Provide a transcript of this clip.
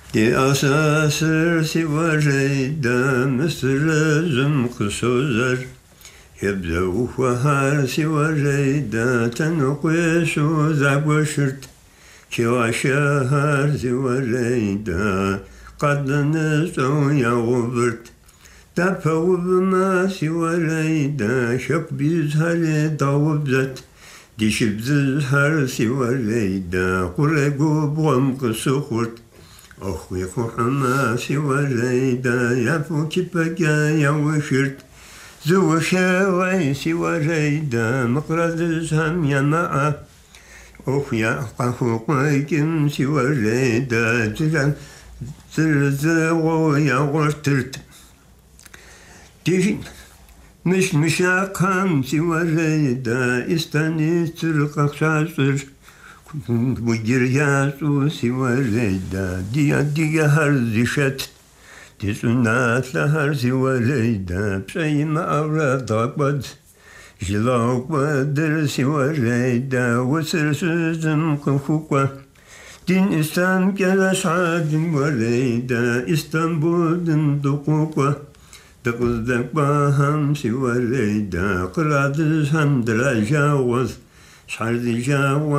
Di asasır sivareyda mısırızım kısozar. Yebze ufahar sivareyda tenukwesu zagwashırt. Kivaşahar sivareyda kadını soya gubırt. Tapavubma sivareyda şak biz hali davubzat. Dişibziz har sivareyda kuregu buğam kısıkurt. أخوي حماسي وريدا يفو كبكا يوشرت زوشا ويسي وريدا مقرد زهم يا معا أخويا قفو قيكم سي وريدا زرزغو يا غرترت تيجي مش مشاقهم سي وريدا استني سرقق شاسر Mugiryasu sivareyda diya har zişet Tisunatla har sivareyda Pşayma avra dağbad Jilağbadır sivareyda Vısırsızım kıfukva Din İslam kere şadın vareyda İstanbul'un dokukva Dıkızdak baham sivareyda Kıradız hamdıra javaz Şardı javaz